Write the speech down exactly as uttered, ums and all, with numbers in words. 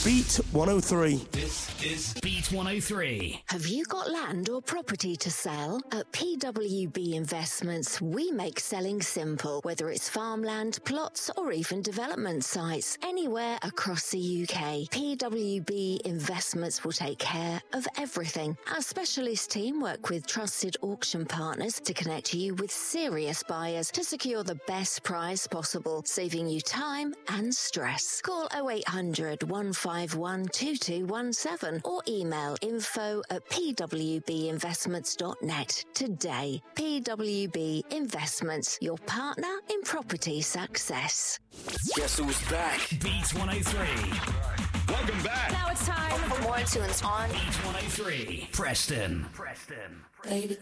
Beat one oh three. This is Beat one oh three. Have you got land or property to sell? At P W B Investments, we make selling simple, whether it's farmland, plots, or even development sites, anywhere across the U K. P W B Investments will take care of everything. Our specialist team work with trusted auction partners to connect you with serious buyers to secure the best price possible, saving you time and stress. Call oh eight hundred, one five one, two two one seven or email info at p w b investments dot net today. P W B Investments, your partner in property success. Guess who's back? Beat one oh three. Welcome back. Now it's time for more tunes on Beat one oh three. Preston. Preston. Baby,